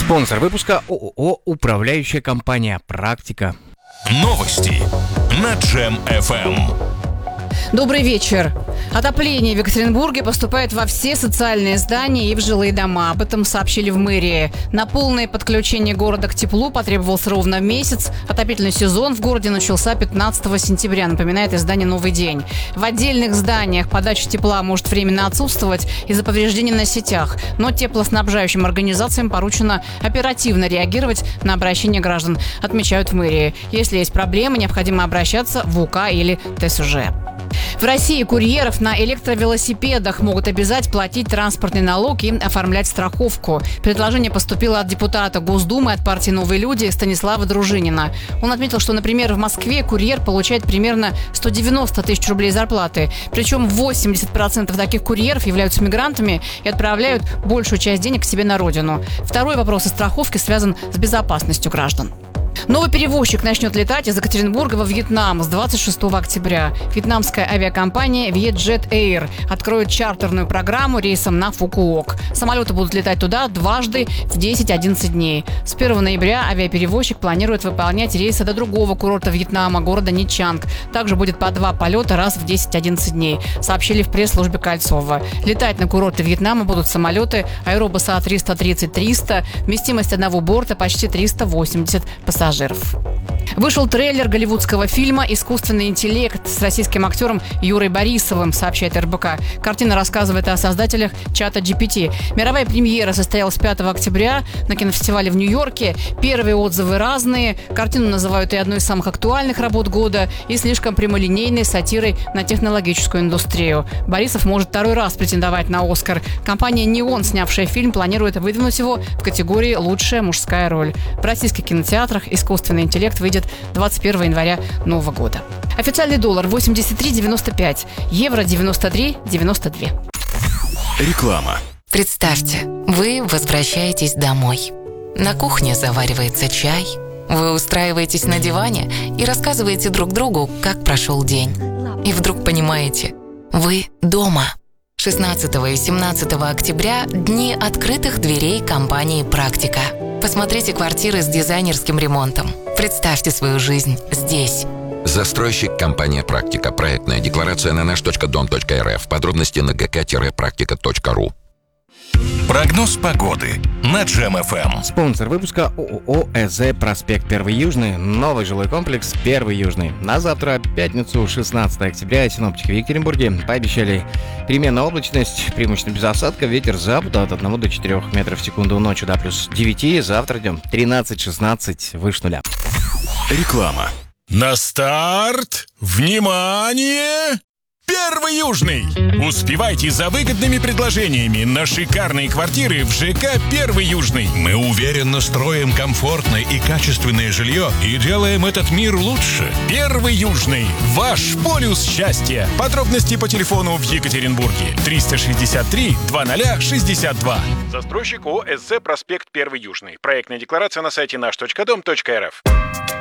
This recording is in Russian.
Спонсор выпуска ООО «Управляющая компания Практика». Новости на Джем FM. Добрый вечер. Отопление в Екатеринбурге поступает во все социальные здания и в жилые дома. Об этом сообщили в мэрии. На полное подключение города к теплу потребовался ровно месяц. Отопительный сезон в городе начался 15 сентября, напоминает издание «Новый день». В отдельных зданиях подача тепла может временно отсутствовать из-за повреждений на сетях. Но теплоснабжающим организациям поручено оперативно реагировать на обращения граждан, отмечают в мэрии. Если есть проблемы, необходимо обращаться в УК или ТСЖ. В России курьеров на электровелосипедах могут обязать платить транспортный налог и оформлять страховку. Предложение поступило от депутата Госдумы от партии «Новые люди» Станислава Дружинина. Он отметил, что, например, в Москве курьер получает примерно 190 тысяч рублей зарплаты. Причем 80% таких курьеров являются мигрантами и отправляют большую часть денег к себе на родину. Второй вопрос о страховке связан с безопасностью граждан. Новый перевозчик начнет летать из Екатеринбурга во Вьетнам с 26 октября. Вьетнамская авиакомпания Vietjet Air откроет чартерную программу рейсом на Фукуок. Самолеты будут летать туда дважды в 10-11 дней. С 1 ноября авиаперевозчик планирует выполнять рейсы до другого курорта Вьетнама, города Ничанг. Также будет по 2 полета раз в 10-11 дней, сообщили в пресс-службе Кольцова. Летать на курорты Вьетнама будут самолеты Аэробуса А330-300, вместимость одного борта почти 380 пассажиров. Вышел трейлер голливудского фильма «Искусственный интеллект» с российским актером Юрой Борисовым, сообщает РБК. Картина рассказывает о создателях чата GPT. Мировая премьера состоялась 5 октября на кинофестивале в Нью-Йорке. Первые отзывы разные. Картину называют и одной из самых актуальных работ года, и слишком прямолинейной сатирой на технологическую индустрию. Борисов может второй раз претендовать на «Оскар». Компания «Неон», снявшая фильм, планирует выдвинуть его в категории «Лучшая мужская роль». В российских кинотеатрах «Искусственный интеллект» выйдет 21 января нового года. Официальный доллар 83,95, евро 93,92. Реклама. Представьте, вы возвращаетесь домой. На кухне заваривается чай, вы устраиваетесь на диване и рассказываете друг другу, как прошел день. И вдруг понимаете, вы дома. 16 и 17 октября – дни открытых дверей компании «Практика». Посмотрите квартиры с дизайнерским ремонтом. Представьте свою жизнь здесь. Застройщик компания «Практика». Проектная декларация на наш.дом.рф. Подробности на gk-практика.ру. Прогноз погоды на Джем FM. Спонсор выпуска ООО «ЭЗ Проспект 1 Южный». Новый жилой комплекс 1 Южный. На завтра, пятницу, 16 октября, синоптики в Екатеринбурге пообещали переменная облачность, преимущественно без осадка, ветер запада от 1 до 4 метров в секунду, ночью до плюс 9, завтра днем 13-16, выше нуля. Реклама. На старт! Внимание! 1 Южный! Успевайте за выгодными предложениями на шикарные квартиры в ЖК 1 Южный. Мы уверенно строим комфортное и качественное жилье и делаем этот мир лучше. 1 Южный. Ваш полюс счастья. Подробности по телефону в Екатеринбурге. 363-2062. Застройщик ООО «СЗ Проспект 1 Южный». Проектная декларация на сайте наш.дом.рф.